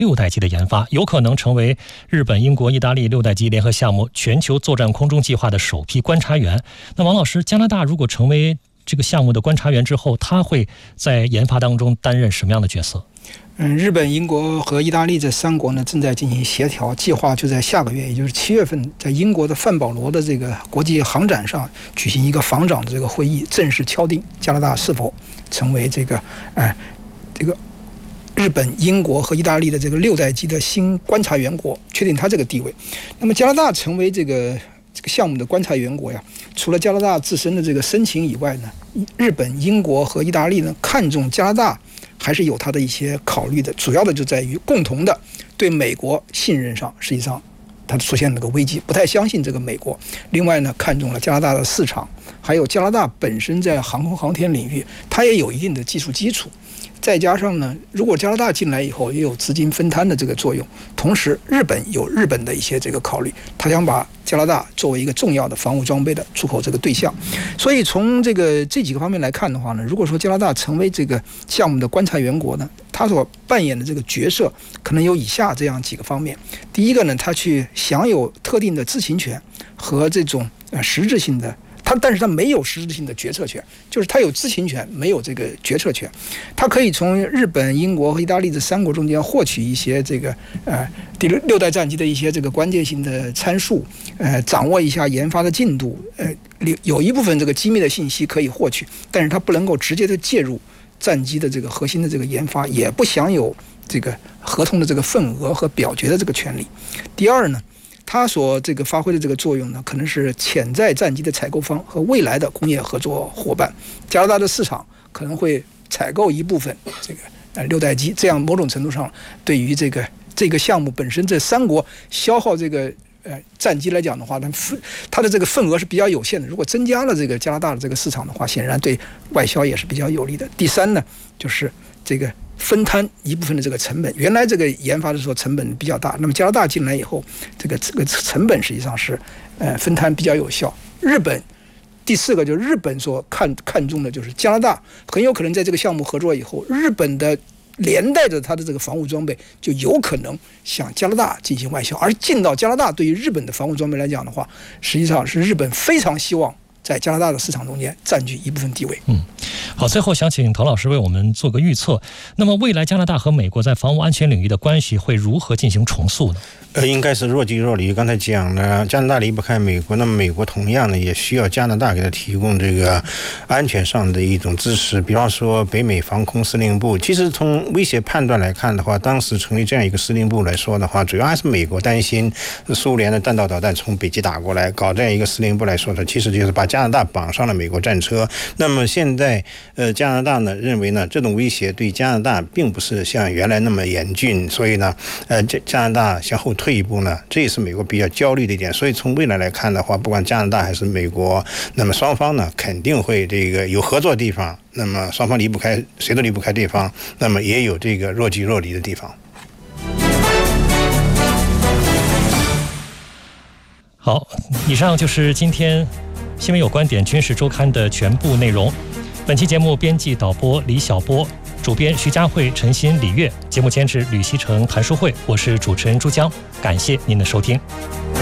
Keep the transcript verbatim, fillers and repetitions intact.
六代机的研发，有可能成为日本、英国、意大利六代机联合项目全球作战空中计划的首批观察员。那王老师，加拿大如果成为这个项目的观察员之后，他会在研发当中担任什么样的角色？ 嗯，日本、英国和意大利这三国呢正在进行协调，计划就在下个月，也就是七月份，在英国的范保罗的这个国际航展上举行一个防长的这个会议，正式敲定加拿大是否成为这个哎这个日本、英国和意大利的这个六代机的新观察员国，确定它这个地位。那么加拿大成为这个这个项目的观察员国呀，除了加拿大自身的这个申请以外呢，日本、英国和意大利呢看重加拿大还是有它的一些考虑的，主要的就在于共同的对美国信任上，实际上它出现了个危机，不太相信这个美国。另外呢，看中了加拿大的市场，还有加拿大本身在航空航天领域，它也有一定的技术基础。再加上呢，如果加拿大进来以后也有资金分摊的这个作用，同时日本有日本的一些这个考虑，他想把加拿大作为一个重要的防务装备的出口这个对象。所以从这个这几个方面来看的话呢，如果说加拿大成为这个项目的观察员国呢，他所扮演的这个角色可能有以下这样几个方面。第一个呢，他去享有特定的知情权和这种呃实质性的。他但是他没有实质性的决策权，就是他有知情权，没有这个决策权。他可以从日本、英国和意大利这三国中间获取一些这个呃第六代战机的一些这个关键性的参数，呃，掌握一下研发的进度，呃，有一部分这个机密的信息可以获取，但是他不能够直接的介入战机的这个核心的这个研发，也不享有这个合同的这个份额和表决的这个权利。第二呢，它所这个发挥的这个作用呢，可能是潜在战机的采购方和未来的工业合作伙伴。加拿大的市场可能会采购一部分这个呃六代机，这样某种程度上对于这个这个项目本身这三国消耗这个呃战机来讲的话，它它的这个份额是比较有限的。如果增加了这个加拿大的这个市场的话，显然对外销也是比较有利的。第三呢，就是这个分摊一部分的这个成本，原来这个研发的时候成本比较大，那么加拿大进来以后，这个这个成本实际上是呃分摊比较有效。日本第四个就是日本所看看重的就是加拿大很有可能在这个项目合作以后，日本的连带着它的这个防务装备就有可能向加拿大进行外销，而进到加拿大对于日本的防务装备来讲的话，实际上是日本非常希望在加拿大的市场中间占据一部分地位。 嗯，好，最后想请滕老师为我们做个预测。那么未来加拿大和美国在防务安全领域的关系会如何进行重塑呢？ 呃，应该是若即若离。刚才讲了，加拿大离不开美国，那么美国同样呢也需要加拿大给他提供这个安全上的一种支持。比方说北美防空司令部，其实从威胁判断来看的话，当时成立这样一个司令部来说的话，主要还是美国担心苏联的弹道导弹从北极打过来，搞这样一个司令部来说的，其实就是把加拿大绑上了美国战车。那么现在呃加拿大呢认为呢这种威胁对加拿大并不是像原来那么严峻，所以呢呃加拿大向后退一步呢，这也是美国比较焦虑的一点。所以从未来来看的话，不管加拿大还是美国，那么双方呢肯定会这个有合作的地方，那么双方离不开，谁都离不开对方，那么也有这个若即若离的地方。 好，以上就是今天新闻有观点军事周刊的全部内容。本期节目编辑导播李晓波，主编徐佳慧、陈鑫、李月，节目监制吕希成、谭淑慧，我是主持人朱江，感谢您的收听。